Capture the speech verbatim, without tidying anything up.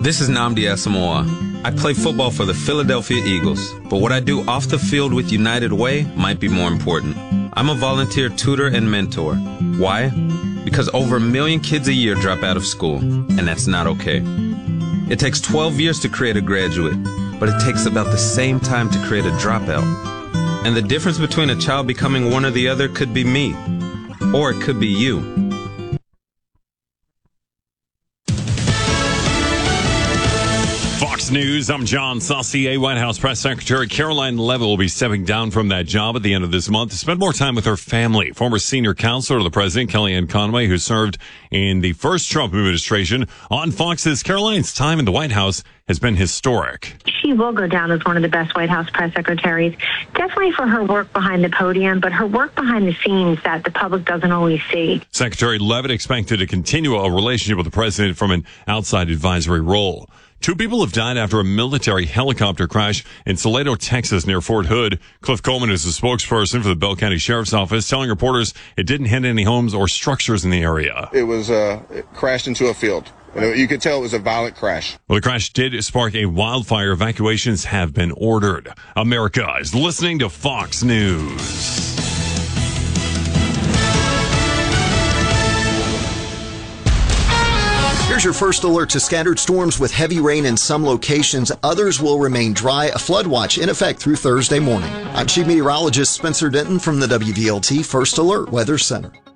This is Nnamdi Asamoah. I play football for the Philadelphia Eagles, but what I do off the field with United Way might be more important. I'm a volunteer tutor and mentor. Why? Because over a million kids a year drop out of school, and that's not okay. It takes twelve years to create a graduate, but it takes about the same time to create a dropout. And the difference between a child becoming one or the other could be me, or it could be you. Fox News, I'm John Saucier. White House Press Secretary Caroline Leavitt will be stepping down from that job at the end of this month to spend more time with her family. Former senior counselor to the president, Kellyanne Conway, who served in the first Trump administration, on Fox says Caroline's time in the White House has been historic. She will go down as one of the best White House press secretaries, definitely for her work behind the podium, but her work behind the scenes that the public doesn't always see. Secretary Leavitt expected to continue a relationship with the president from an outside advisory role. Two people have died after a military helicopter crash in Salado, Texas, near Fort Hood. Cliff Coleman is the spokesperson for the Bell County Sheriff's Office, telling reporters it didn't hit any homes or structures in the area. It was uh, it crashed into a field. You could tell it was a violent crash. Well, the crash did spark a wildfire. Evacuations have been ordered. America is listening to Fox News. Here's your first alert to scattered storms with heavy rain in some locations. Others will remain dry. A flood watch in effect through Thursday morning. I'm Chief Meteorologist Spencer Denton from the W V L T First Alert Weather Center.